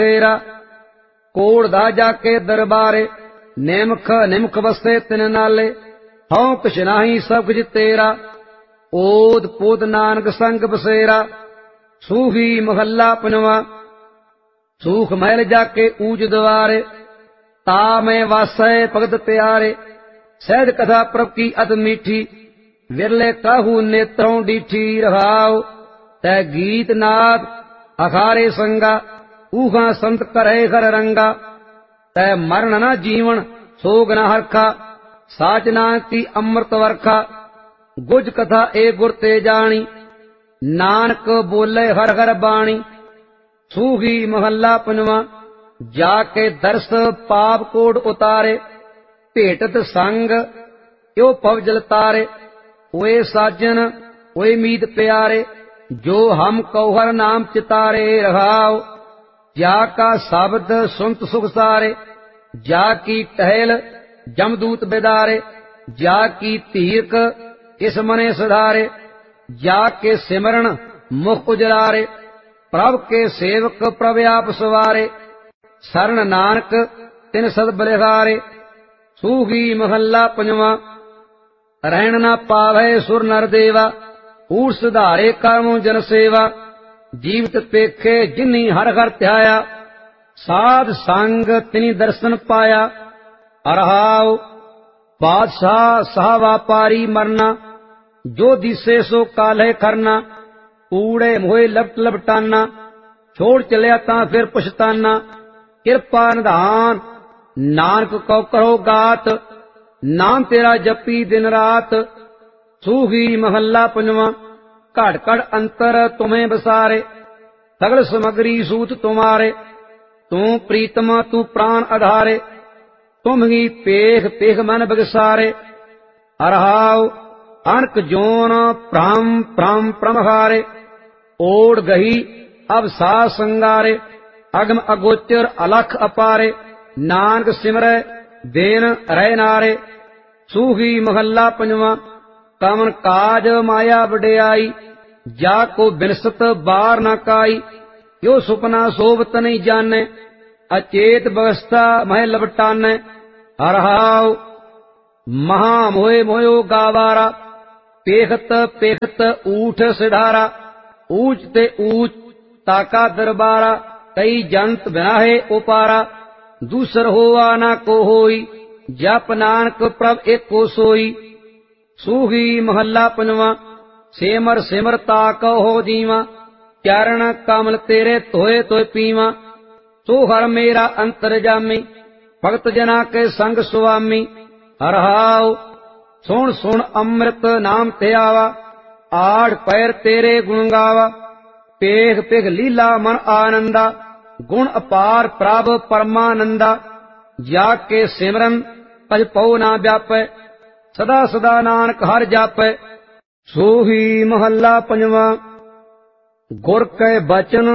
तेरा। कोड़ दा जाके दरबारे, निमख निमख वसे तिन नाले। हौ कुछ नाही सब कुछ तेरा, ओद पोद नानक संग बसेरा। सूफी महला पंजवा। सूख महल जाके ऊज द्वारे, ता में वासै भगत प्यारे। सहज कथा प्रभ की अत मीठी, विरले काहू नेत्रों डीठी। रहाओ तै गीत नाद अखारे संगा, ऊहा संत करे घर रंगा। तै मरण न जीवन सोग न हरखा, साच नानक की अमृत वर्खा। गुज कथा ए गुर ते जानी, नानक बोले हर हर बाणी। सूही महला पंजवा। जाके दर्श पाप कोड उतारे, भेटत संग यो पव जल तारे। ओए साजन ओए मीत प्यारे, जो हम कौहर नाम चितारे। रहाओ जाका शब्द सुनत सुख सारे, जाकी टहल जमदूत बेदारे। जाकी तीर्क इस मने सुधारे, जाके सिमरन मुख उजलारे। प्रभ के सेवक प्रभ आप सवारे, शरण नानक तिन सद बलिहारे। सूही महला पंजवा। रहन न पावै सुर नर देवा, ऊठ सुधारे कर्मों जन सेवा। जीवित पेखे जिन्नी हर हर ध्याया, साध संग तिनी दर्शन पाया। अरहाओ बादशाह सह व्यापारी मरना, जो दिसे सो काले करना। कूड़े मोहे लपट लपटाना, छोड़ चलिया तां फिर पछताना। कृपा निधान नानक को करो गात, नाम तेरा जपी दिन रात। सूही महला पंजवा। घड़ घड़ अंतर तुम्हें बसारे, सगल समगरी सूत तुम्हारे। तू प्रीतमा तू प्राण आधारे, तुम ही पेख पेख मन बगसारे। अरहाओ अनक जोन भ्रम भ्रम प्रमहारे। ओढ़ गही अब सा संगारे, अगम अगोचर अलख अपारे। नानक सिमरै देन रह नारे। सूही महला पंजवा। कमन काज माया वडियाई, जाको बिनसत बार न काई। यो सुपना सोबत नहीं जाने, अचेत बवस्था मह लपटाने। हरहाओ महा मोहे मोयो गावारा, पेखत पेखत ऊठ सिधारा। ऊंच ते ऊंच ताका दरबारा, कई जंत बिनाहे उपारा। दूसर होवा ना को होई, जप नानक प्रभ एको सोई। सूही महला पंजवा। सेमर सिमर ताको हो जीवा, चरण कमल तेरे धोए धोए पीवा। सो हर मेरा अंतर जामी, भगत जना के संग सुआमी। हरहाओ सुन सुन अमृत नाम ते आवा, आड़ पैर तेरे गुण गावा। पेख पेख लीला मन आनंदा, गुण अपार प्रभ परमानंदा। जाके सिमरन पज पौ ना व्यापै, सदा सदा नानक हर जापै। सूही महला पंजवा। गुर कै बचन